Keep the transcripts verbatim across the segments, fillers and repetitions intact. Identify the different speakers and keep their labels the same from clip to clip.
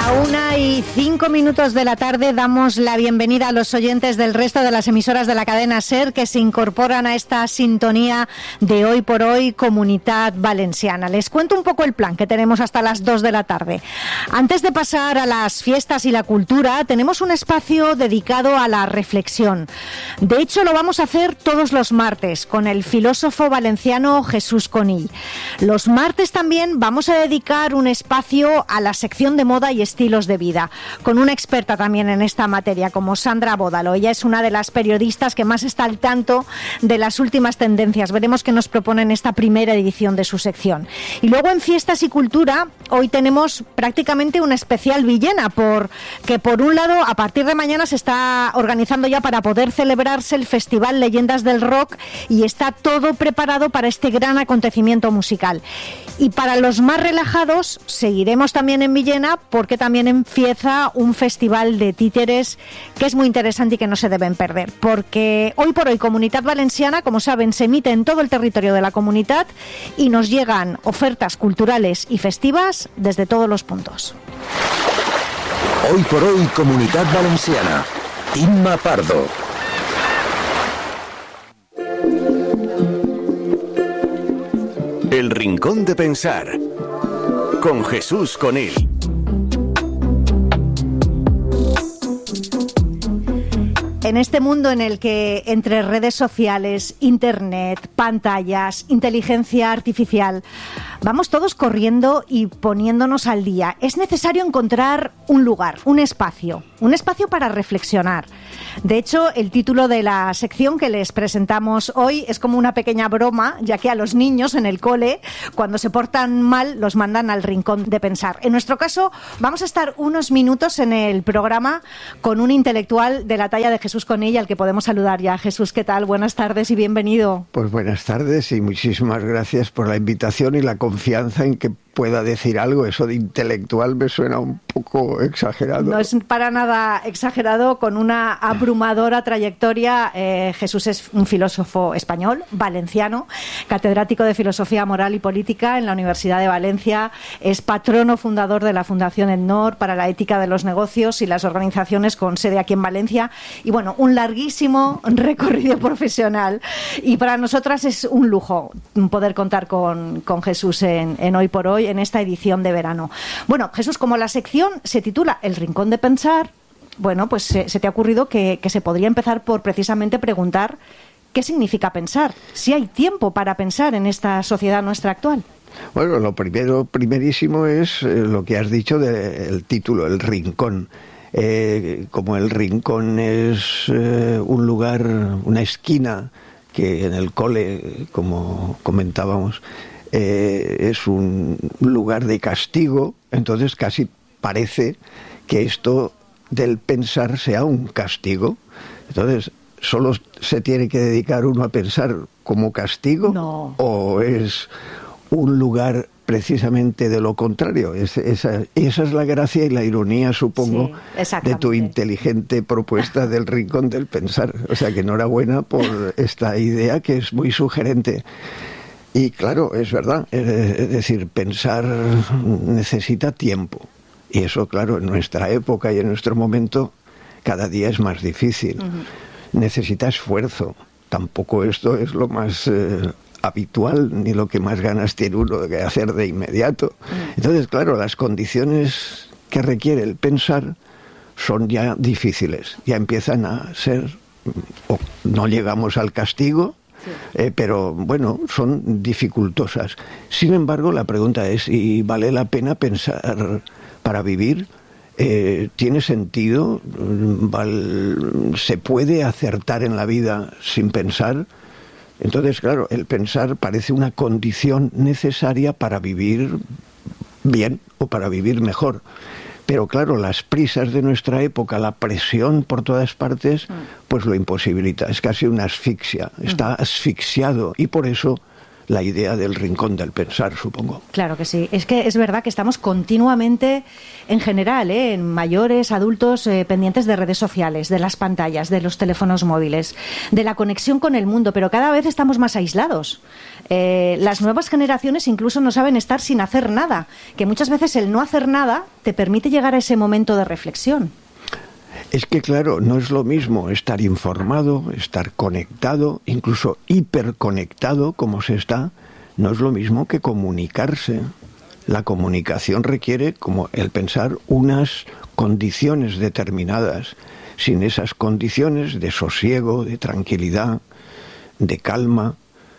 Speaker 1: La una y cinco minutos de la tarde damos la bienvenida a los oyentes del resto de las emisoras de la cadena SER que se incorporan a esta sintonía de Hoy por Hoy Comunitat Valenciana. Les cuento un poco el plan que tenemos hasta las dos de la tarde. Antes de pasar a las fiestas y la cultura, tenemos un espacio dedicado a la reflexión. De hecho, lo vamos a hacer todos los martes con el filósofo valenciano Jesús Conill. Los martes también vamos a dedicar un espacio a la sección de moda y estilos de vida, con una experta también en esta materia como Sandra Bódalo. Ella es una de las periodistas que más está al tanto de las últimas tendencias. Veremos qué nos propone en esta primera edición de su sección. Y luego en Fiestas y Cultura, hoy tenemos prácticamente una especial Villena, porque por un lado, a partir de mañana se está organizando ya para poder celebrarse el Festival Leyendas del Rock y está todo preparado para este gran acontecimiento musical. Y para los más relajados, seguiremos también en Villena porque también empieza un festival de títeres que es muy interesante y que no se deben perder. Porque hoy por hoy Comunitat Valenciana, como saben, se emite en todo el territorio de la comunidad y nos llegan ofertas culturales y festivas desde todos los puntos.
Speaker 2: Hoy por hoy Comunitat Valenciana. Inma Pardo. El Rincón de Pensar con Jesús Conill.
Speaker 1: En este mundo en el que entre redes sociales, internet, pantallas, inteligencia artificial, vamos todos corriendo y poniéndonos al día, es necesario encontrar un lugar, un espacio, un espacio para reflexionar. De hecho, el título de la sección que les presentamos hoy es como una pequeña broma, ya que a los niños en el cole, cuando se portan mal, los mandan al Rincón de Pensar. En nuestro caso, vamos a estar unos minutos en el programa con un intelectual de la talla de Jesús Conill, al que podemos saludar ya. Jesús, ¿qué tal? Buenas tardes y bienvenido.
Speaker 3: Pues buenas tardes y muchísimas gracias por la invitación y la confianza en que pueda decir algo. Eso de intelectual me suena un poco exagerado.
Speaker 1: No es para nada exagerado. Con una abrumadora trayectoria, eh, Jesús es un filósofo español, valenciano, catedrático de Filosofía Moral y Política en la Universidad de Valencia, es patrono fundador de la Fundación EDNOR para la ética de los negocios y las organizaciones con sede aquí en Valencia, y bueno, un larguísimo recorrido profesional, y para nosotras es un lujo poder contar con, con Jesús en, en Hoy por Hoy, en esta edición de verano. Bueno, Jesús, como la sección se titula El Rincón de Pensar, bueno, pues se, se te ha ocurrido que, que se podría empezar por precisamente preguntar qué significa pensar, si hay tiempo para pensar en esta sociedad nuestra actual.
Speaker 3: Bueno, lo primero, primerísimo es eh, lo que has dicho del título, el rincón. Eh, como el rincón es eh, un lugar, una esquina que en el cole, como comentábamos, Eh, es un lugar de castigo, entonces casi parece que esto del pensar sea un castigo. Entonces, ¿solo se tiene que dedicar uno a pensar como castigo?
Speaker 1: No.
Speaker 3: ¿O es un lugar precisamente de lo contrario? Es, esa, esa es la gracia y la ironía, supongo,
Speaker 1: sí,
Speaker 3: de tu inteligente propuesta del Rincón del Pensar. O sea que enhorabuena por esta idea que es muy sugerente. Y claro, es verdad, es decir, pensar necesita tiempo. Y eso, claro, en nuestra época y en nuestro momento, cada día es más difícil. Uh-huh. Necesita esfuerzo. Tampoco esto es lo más eh, habitual, ni lo que más ganas tiene uno de hacer de inmediato. Uh-huh. Entonces, claro, las condiciones que requiere el pensar son ya difíciles. Ya empiezan a ser, o no llegamos al castigo, sí. Eh, pero bueno, son dificultosas. Sin embargo, la pregunta es, ¿y vale la pena pensar para vivir? Eh, ¿Tiene sentido? ¿Val, ¿Se puede acertar en la vida sin pensar? Entonces, claro, el pensar parece una condición necesaria para vivir bien o para vivir mejor. Pero claro, las prisas de nuestra época, la presión por todas partes, pues lo imposibilita. Es casi una asfixia. Está asfixiado y por eso la idea del rincón del pensar, supongo.
Speaker 1: Claro que sí. Es que es verdad que estamos continuamente, en general, ¿eh? en mayores, adultos, eh, pendientes de redes sociales, de las pantallas, de los teléfonos móviles, de la conexión con el mundo, pero cada vez estamos más aislados. Eh, las nuevas generaciones incluso no saben estar sin hacer nada, que muchas veces el no hacer nada te permite llegar a ese momento de reflexión.
Speaker 3: Es que, claro, no es lo mismo estar informado, estar conectado, incluso hiperconectado como se está, no es lo mismo que comunicarse. La comunicación requiere, como el pensar, unas condiciones determinadas. Sin esas condiciones de sosiego, de tranquilidad, de calma,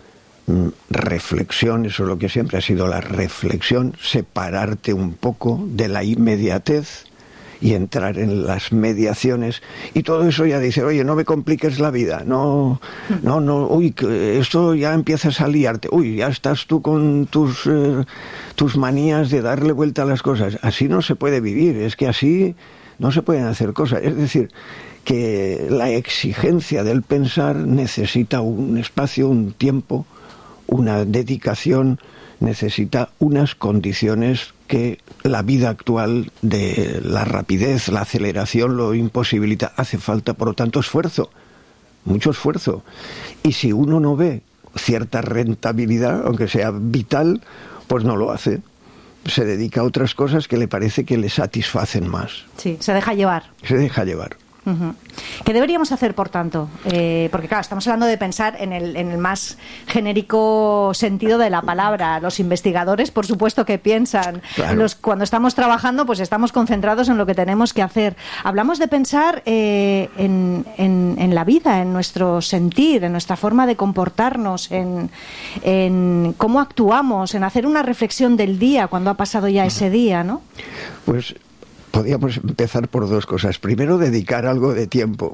Speaker 3: reflexión, eso es lo que siempre ha sido la reflexión, separarte un poco de la inmediatez y entrar en las mediaciones, y todo eso ya dice, oye, no me compliques la vida, no, no, no, uy, esto ya empiezas a liarte, uy, ya estás tú con tus, eh, tus manías de darle vuelta a las cosas. Así no se puede vivir, es que así no se pueden hacer cosas. Es decir, que la exigencia del pensar necesita un espacio, un tiempo, una dedicación, necesita unas condiciones que la vida actual de la rapidez, la aceleración lo imposibilita. Hace falta, por lo tanto, esfuerzo, mucho esfuerzo. Y si uno no ve cierta rentabilidad, aunque sea vital, pues no lo hace. Se dedica a otras cosas que le parece que le satisfacen más.
Speaker 1: Sí, se deja llevar.
Speaker 3: Se deja llevar.
Speaker 1: Uh-huh. ¿Qué deberíamos hacer, por tanto? Eh, porque, claro, estamos hablando de pensar en el, en el más genérico sentido de la palabra. Los investigadores, por supuesto, que piensan.
Speaker 3: Claro.
Speaker 1: Los, cuando estamos trabajando, pues estamos concentrados en lo que tenemos que hacer. Hablamos de pensar eh, en, en, en la vida, en nuestro sentir, en nuestra forma de comportarnos, en, en cómo actuamos, en hacer una reflexión del día cuando ha pasado ya ese día, ¿no?
Speaker 3: Pues podríamos empezar por dos cosas. Primero, dedicar algo de tiempo.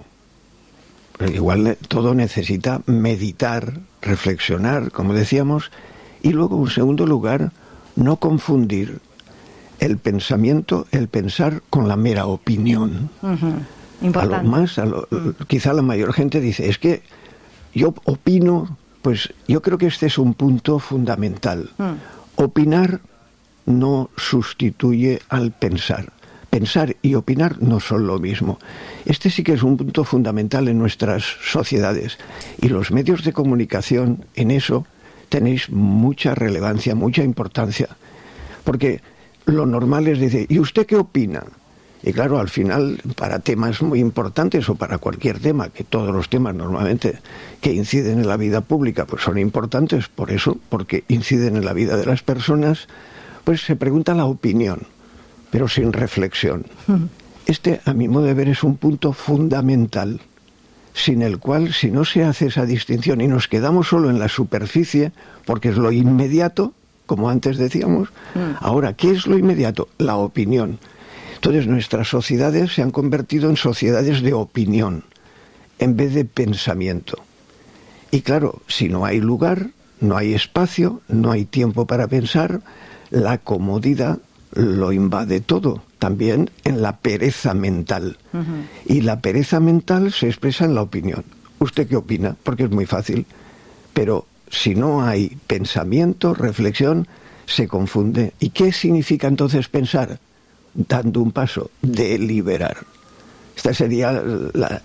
Speaker 3: Igual todo necesita meditar, reflexionar, como decíamos. Y luego, en segundo lugar, no confundir el pensamiento, el pensar, con la mera opinión.
Speaker 1: Uh-huh. Importante.
Speaker 3: A lo más, a lo, quizá la mayor gente dice, es que yo opino, pues yo creo que este es un punto fundamental. Uh. Opinar no sustituye al pensar. Pensar y opinar no son lo mismo. Este sí que es un punto fundamental en nuestras sociedades. Y los medios de comunicación, en eso, tenéis mucha relevancia, mucha importancia. Porque lo normal es decir, ¿y usted qué opina? Y claro, al final, para temas muy importantes o para cualquier tema, que todos los temas normalmente que inciden en la vida pública, pues son importantes, por eso, porque inciden en la vida de las personas, pues se pregunta la opinión, pero sin reflexión. Este, a mi modo de ver, es un punto fundamental, sin el cual, si no se hace esa distinción y nos quedamos solo en la superficie, porque es lo inmediato, como antes decíamos, ahora, ¿qué es lo inmediato? La opinión. Entonces, nuestras sociedades se han convertido en sociedades de opinión, en vez de pensamiento. Y claro, si no hay lugar, no hay espacio, no hay tiempo para pensar, la comodidad lo invade todo, también en la pereza mental. Uh-huh. Y la pereza mental se expresa en la opinión. ¿Usted qué opina? Porque es muy fácil. Pero si no hay pensamiento, reflexión, se confunde. ¿Y qué significa entonces pensar? Dando un paso, deliberar. Esta sería la,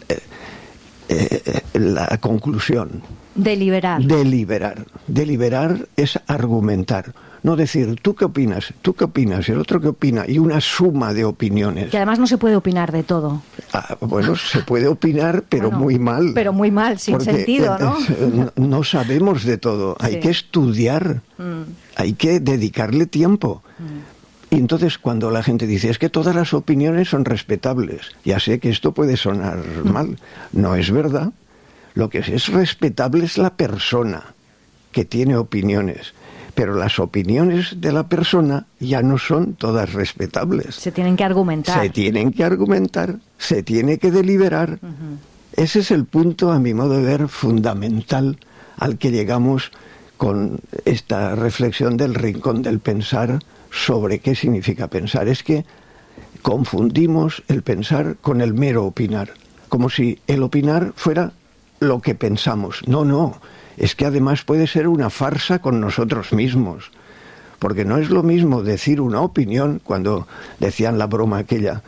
Speaker 3: la, la conclusión.
Speaker 1: Deliberar.
Speaker 3: Deliberar. Deliberar es argumentar. No decir, ¿tú qué opinas? ¿Tú qué opinas? ¿El otro qué opina? Y una suma de opiniones.
Speaker 1: Que además no se puede opinar de todo.
Speaker 3: Ah, bueno, se puede opinar, pero
Speaker 1: bueno,
Speaker 3: muy mal.
Speaker 1: Pero muy mal, sin
Speaker 3: porque,
Speaker 1: sentido, ¿no?
Speaker 3: no, no sabemos de todo. Hay sí. que estudiar. Mm. Hay que dedicarle tiempo. Mm. Y entonces cuando la gente dice, es que todas las opiniones son respetables. Ya sé que esto puede sonar mm. mal. No es verdad. Lo que es respetable es la persona que tiene opiniones. Pero las opiniones de la persona ya no son todas respetables.
Speaker 1: Se tienen que argumentar.
Speaker 3: Se tienen que argumentar, se tiene que deliberar. Uh-huh. Ese es el punto, a mi modo de ver, fundamental al que llegamos con esta reflexión del rincón del pensar sobre qué significa pensar. Es que confundimos el pensar con el mero opinar, como si el opinar fuera lo que pensamos. No, no. es que además puede ser una farsa con nosotros mismos. Porque no es lo mismo decir una opinión, cuando decían la broma aquella,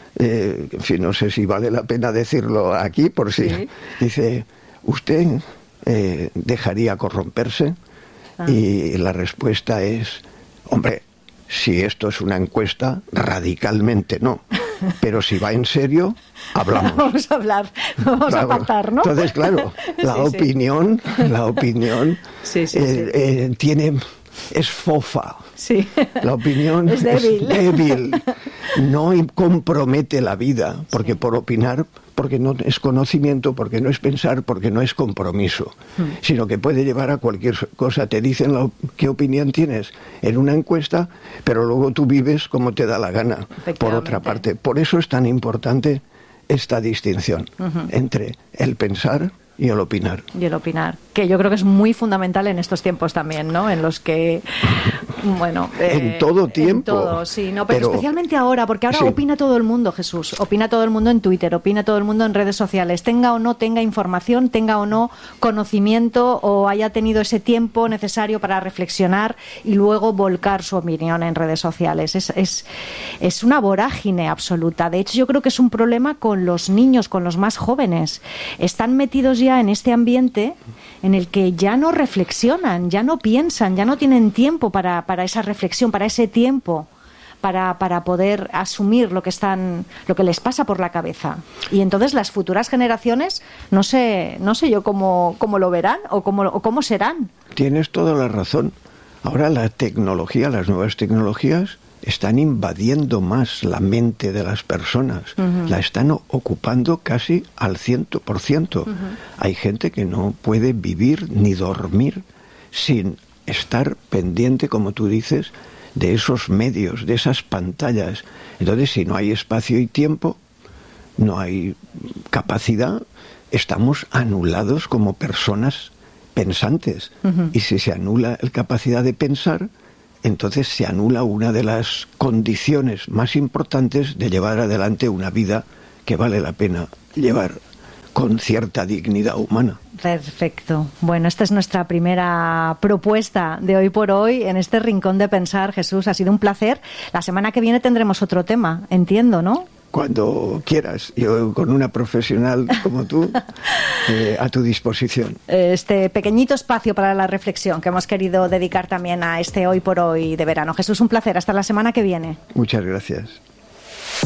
Speaker 3: eh, en fin, no sé si vale la pena decirlo aquí, por si, sí. Dice, ¿usted eh, dejaría corromperse? Ah. Y la respuesta es, hombre, si esto es una encuesta, radicalmente no. Pero si va en serio, hablamos.
Speaker 1: Vamos a hablar, vamos claro. a pactar, ¿no?
Speaker 3: Entonces, claro, la sí, opinión, sí. la opinión sí, sí, eh, sí. Eh, tiene... es fofa.
Speaker 1: Sí.
Speaker 3: La opinión
Speaker 1: es débil.
Speaker 3: es débil. No compromete la vida, porque sí. por opinar, porque no es conocimiento, porque no es pensar, porque no es compromiso, hmm. sino que puede llevar a cualquier cosa. Te dicen la, qué opinión tienes en una encuesta, pero luego tú vives como te da la gana, por otra parte. Por eso es tan importante esta distinción uh-huh. entre el pensar y el opinar.
Speaker 1: Y el opinar, que yo creo que es muy fundamental en estos tiempos también, ¿no? En los que, bueno...
Speaker 3: Eh, en todo tiempo.
Speaker 1: En todo, sí, no, pero, pero especialmente ahora, porque ahora sí. opina todo el mundo, Jesús. Opina todo el mundo en Twitter, opina todo el mundo en redes sociales. Tenga o no tenga información, tenga o no conocimiento, o haya tenido ese tiempo necesario para reflexionar y luego volcar su opinión en redes sociales. Es, es, es una vorágine absoluta. De hecho, yo creo que es un problema con los niños, con los más jóvenes. Están metidos ya en este ambiente en el que ya no reflexionan, ya no piensan, ya no tienen tiempo para, para esa reflexión, para ese tiempo, para, para poder asumir lo que están, lo que les pasa por la cabeza. Y entonces las futuras generaciones, no sé, no sé yo cómo, cómo lo verán o cómo, o cómo serán.
Speaker 3: Tienes toda la razón. Ahora la tecnología, las nuevas tecnologías están invadiendo más la mente de las personas, uh-huh. la están ocupando casi al ciento por ciento. Uh-huh. Hay gente que no puede vivir ni dormir sin estar pendiente, como tú dices, de esos medios, de esas pantallas. Entonces, si no hay espacio y tiempo, no hay capacidad, estamos anulados como personas pensantes. Uh-huh. Y si se anula la capacidad de pensar, entonces se anula una de las condiciones más importantes de llevar adelante una vida que vale la pena llevar con cierta dignidad humana.
Speaker 1: Perfecto. Bueno, esta es nuestra primera propuesta de hoy por hoy en este Rincón de Pensar. Jesús, ha sido un placer. La semana que viene tendremos otro tema, entiendo, ¿no?
Speaker 3: Cuando quieras, yo con una profesional como tú eh, a tu disposición.
Speaker 1: Este pequeñito espacio para la reflexión que hemos querido dedicar también a este Hoy por Hoy de verano. Jesús, un placer. Hasta la semana que viene.
Speaker 3: Muchas gracias.